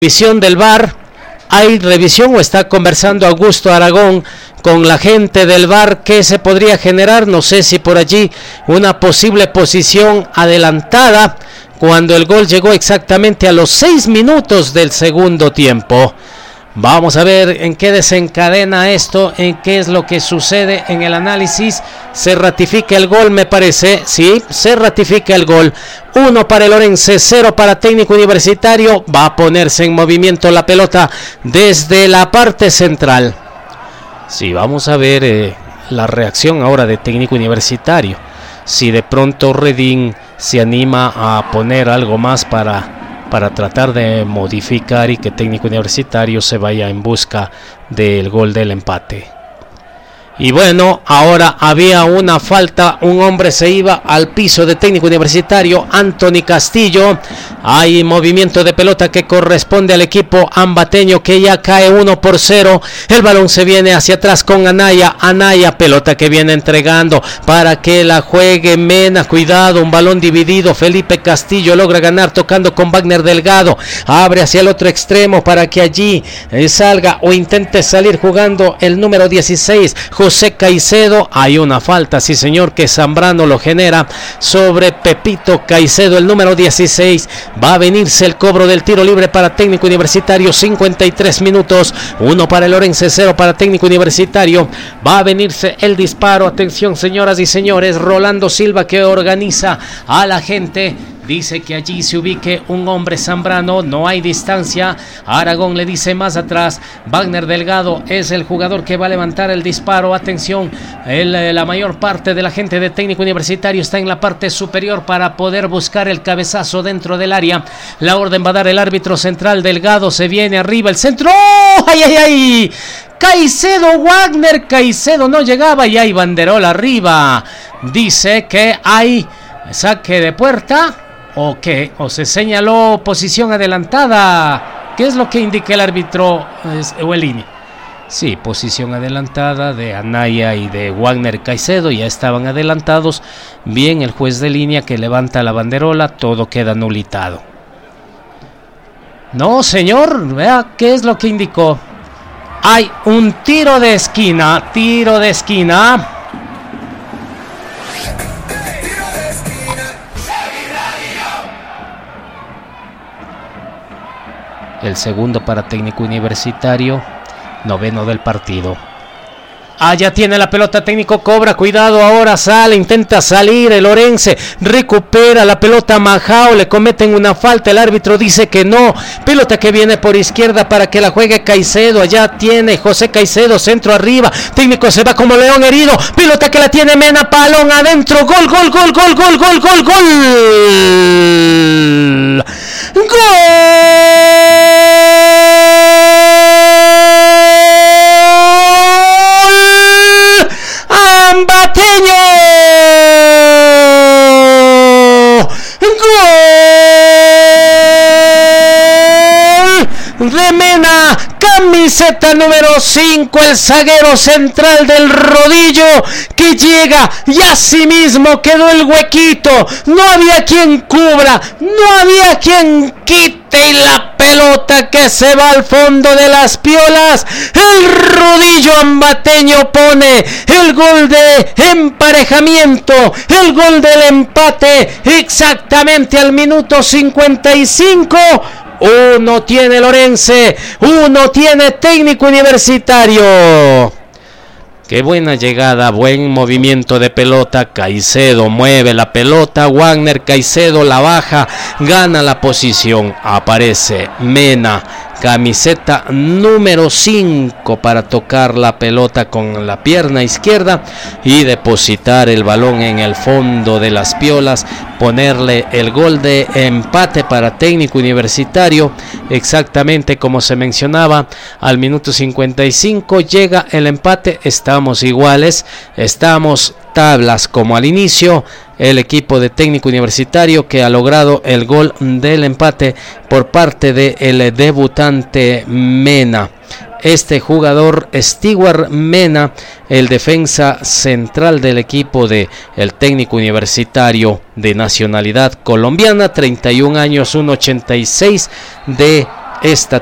revisión del VAR. ¿Hay revisión o está conversando Augusto Aragón con la gente del VAR? ¿Qué se podría generar? No sé si por allí una posible posición adelantada cuando el gol llegó exactamente a los 6 minutos del segundo tiempo. Vamos a ver en qué desencadena esto, en qué es lo que sucede en el análisis. Se ratifica el gol, me parece. Sí, se ratifica el gol. 1 para el Orense, 0 para Técnico Universitario. Va a ponerse en movimiento la pelota desde la parte central. Sí, vamos a ver la reacción ahora de Técnico Universitario. Si de pronto Redín se anima a poner algo más para tratar de modificar y que Técnico Universitario se vaya en busca del gol del empate. Y bueno, ahora había una falta, un hombre se iba al piso de Técnico Universitario, Anthony Castillo. Hay movimiento de pelota que corresponde al equipo ambateño, que ya cae 1-0. El balón se viene hacia atrás con Anaya, pelota que viene entregando para que la juegue Mena, cuidado, un balón dividido. Felipe Castillo logra ganar tocando con Wagner Delgado, abre hacia el otro extremo para que allí salga o intente salir jugando el número 16, José Caicedo. Hay una falta, sí señor, que Zambrano lo genera sobre Pepito Caicedo, el número 16. Va a venirse el cobro del tiro libre para Técnico Universitario, 53 minutos, 1 para el Orense, 0 para Técnico Universitario. Va a venirse el disparo, atención señoras y señores, Rolando Silva, que organiza a la gente. Dice que allí se ubique un hombre Zambrano, no hay distancia. Aragón le dice más atrás. Wagner Delgado es el jugador que va a levantar el disparo. Atención, la mayor parte de la gente de Técnico Universitario está en la parte superior para poder buscar el cabezazo dentro del área. La orden va a dar el árbitro central. Delgado se viene arriba, el centro. ¡Oh! ¡Ay, ay, ay! Caicedo, Wagner Caicedo no llegaba y hay banderola arriba. Dice que hay saque de puerta. ¿O qué? ¿O se señaló posición adelantada? ¿Qué es lo que indica el árbitro o el INE? Sí, posición adelantada de Anaya y de Wagner Caicedo, ya estaban adelantados. Bien, el juez de línea que levanta la banderola, todo queda anulitado. No, señor, vea qué es lo que indicó. Hay un tiro de esquina. El segundo para Técnico Universitario, 9º del partido. Ya tiene la pelota Técnico, cobra, cuidado, ahora sale, intenta salir el Orense, recupera la pelota Majao, le cometen una falta, el árbitro dice que no. Pelota que viene por izquierda para que la juegue Caicedo, allá tiene José Caicedo, centro arriba, Técnico se va como león herido, pelota que la tiene Mena, balón adentro, gol. Ambateño, gol de Mena, camiseta número 5, el zaguero central del Rodillo, que llega y así mismo quedó el huequito, no había quien cubra, no había quien quite, y la pelota que se va al fondo de las piolas. El Rodillo ambateño pone el gol de emparejamiento, el gol del empate exactamente al minuto 55. Uno tiene el Orense, uno tiene Técnico Universitario. Qué buena llegada, buen movimiento de pelota. Caicedo mueve la pelota, Wagner Caicedo la baja, gana la posición. Aparece Mena, camiseta número 5, para tocar la pelota con la pierna izquierda y depositar el balón en el fondo de las piolas, ponerle el gol de empate para Técnico Universitario. Exactamente como se mencionaba, al minuto 55 llega el empate, estamos iguales, estamos tablas como al inicio. El equipo de Técnico Universitario, que ha logrado el gol del empate por parte del debutante Mena. Este jugador, Stewart Mena, el defensa central del equipo de el Técnico Universitario, de nacionalidad colombiana, 31 años, 1.86 de esta